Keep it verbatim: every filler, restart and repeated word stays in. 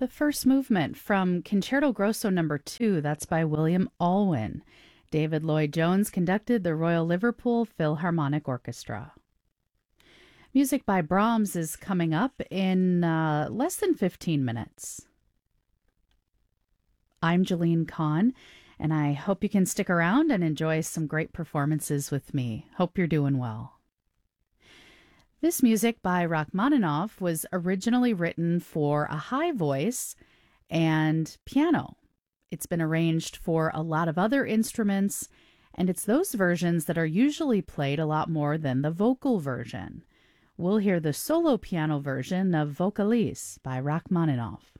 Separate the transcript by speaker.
Speaker 1: the first movement from Concerto Grosso number two. That's by William Alwyn. David Lloyd Jones conducted the Royal Liverpool Philharmonic Orchestra. Music by Brahms is coming up in uh, less than fifteen minutes. I'm Jeline Kahn, and I hope you can stick around and enjoy some great performances with me. Hope you're doing well. This music by Rachmaninoff was originally written for a high voice and piano. It's been arranged for a lot of other instruments, and it's those versions that are usually played a lot more than the vocal version. We'll hear the solo piano version of Vocalise by Rachmaninoff.